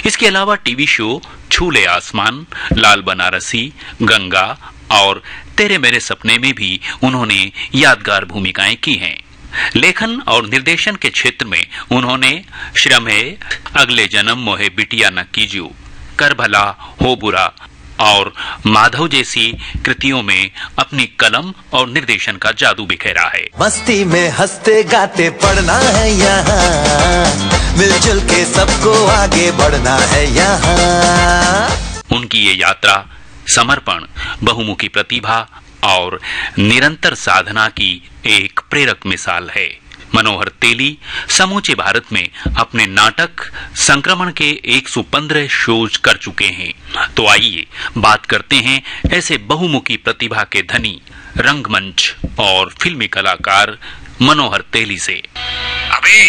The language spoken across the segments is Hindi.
इसके अलावा टीवी शो छूले आसमान, लाल बनारसी, गंगा और तेरे मेरे सपने में भी उन्होंने यादगार भूमिकाएं की हैं। लेखन और निर्देशन के क्षेत्र में उन्होंने श्रम है, अगले जन्म मोहे बिटिया न कीजू, कर भला हो बुरा और माधव जैसी कृतियों में अपनी कलम और निर्देशन का जादू बिखेरा है। मस्ती में हंसते गाते पढ़ना है यहाँ, मिलजुल के सबको आगे बढ़ना है यहाँ। उनकी ये यात्रा समर्पण, बहुमुखी प्रतिभा और निरंतर साधना की एक प्रेरक मिसाल है। मनोहर तेली समूचे भारत में अपने नाटक संक्रमण के 115 शोज कर चुके हैं। तो आइए बात करते हैं ऐसे बहुमुखी प्रतिभा के धनी, रंगमंच और फिल्मी कलाकार मनोहर तेली से। अभी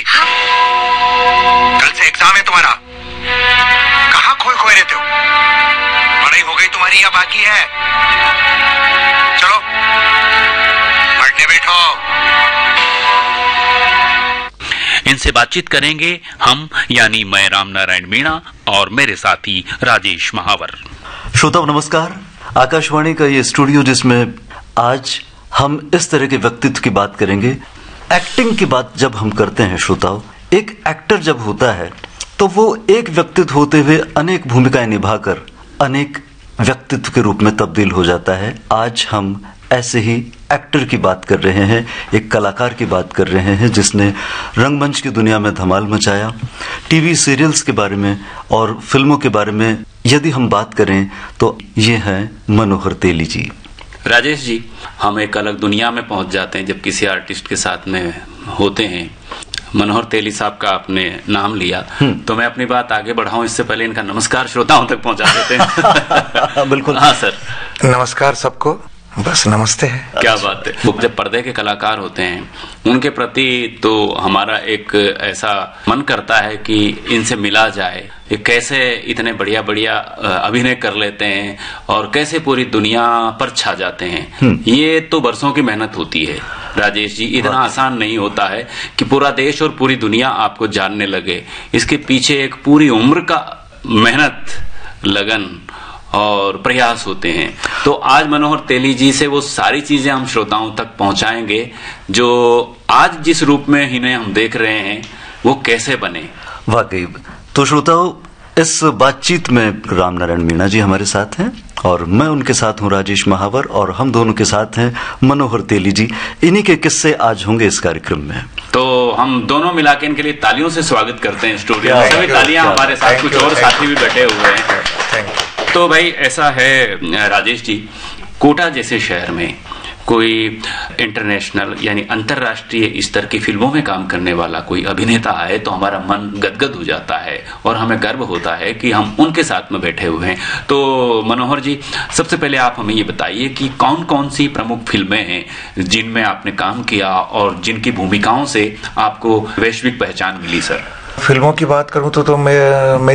कल से एग्जाम है तुम्हारा, कहाँ खोए रहते हो? पढ़ाई हो गई तुम्हारी या बाकी है? चलो पढ़ने बैठो। इनसे बातचीत करेंगे हम, यानी मैं राम नारायण मीणा और मेरे साथी राजेश महावर। श्रोताओं नमस्कार। आकाशवाणी का ये स्टूडियो जिसमें आज हम इस तरह के व्यक्तित्व की बात करेंगे। एक्टिंग की बात जब हम करते हैं श्रोताओं, एक एक्टर जब होता है तो वो एक व्यक्तित्व होते हुए अनेक भूमिकाएं निभाकर अनेक व्यक्तित्व के रूप में तब्दील हो जाता है। आज हम ऐसे ही एक्टर की बात कर रहे हैं, एक कलाकार की बात कर रहे हैं जिसने रंगमंच की दुनिया में धमाल मचाया। टीवी सीरियल्स के बारे में और फिल्मों के बारे में यदि हम बात करें तो ये हैं मनोहर तेली जी। राजेश जी, हम एक अलग दुनिया में पहुंच जाते हैं जब किसी आर्टिस्ट के साथ में होते हैं। मनोहर तेली साहब का आपने नाम लिया तो मैं अपनी बात आगे बढ़ाऊं इससे पहले इनका नमस्कार श्रोताओं तक पहुंचा देते हैं। बिल्कुल। हाँ सर, नमस्कार सबको, बस नमस्ते है। क्या बात है। तो जब पर्दे के कलाकार होते हैं उनके प्रति तो हमारा एक ऐसा मन करता है कि इनसे मिला जाए, ये कैसे इतने बढ़िया बढ़िया अभिनय कर लेते हैं और कैसे पूरी दुनिया पर छा जाते हैं। ये तो बरसों की मेहनत होती है राजेश जी, इतना आसान नहीं होता है कि पूरा देश और पूरी दुनिया आपको जानने लगे। इसके पीछे एक पूरी उम्र का मेहनत, लगन और प्रयास होते हैं। तो आज मनोहर तेली जी से वो सारी चीजें हम श्रोताओं तक पहुंचाएंगे जो आज जिस रूप में इन्हें हम देख रहे हैं वो कैसे बने। वाकई। तो श्रोताओं, इस बातचीत में राम नारायण मीणा जी हमारे साथ हैं और मैं उनके साथ हूं राजेश महावर और हम दोनों के साथ हैं मनोहर तेली जी। इन्हीं के किस्से आज होंगे इस कार्यक्रम में। तो हम दोनों मिला के इनके लिए तालियों से स्वागत करते हैं स्टूडियो में। सभी तालियां हमारे साथ, कुछ और साथी भी बैठे हुए हैं। तो भाई ऐसा है राजेश जी, कोटा जैसे शहर में कोई इंटरनेशनल यानी अंतर्राष्ट्रीय स्तर की फिल्मों में काम करने वाला कोई अभिनेता आए तो हमारा मन गदगद हो जाता है और हमें गर्व होता है कि हम उनके साथ में बैठे हुए हैं। तो मनोहर जी, सबसे पहले आप हमें ये बताइए कि कौन कौन सी प्रमुख फिल्में हैं जिनमें आपने काम किया और जिनकी भूमिकाओं से आपको वैश्विक पहचान मिली। सर, फिल्मों की बात करूं तो मैं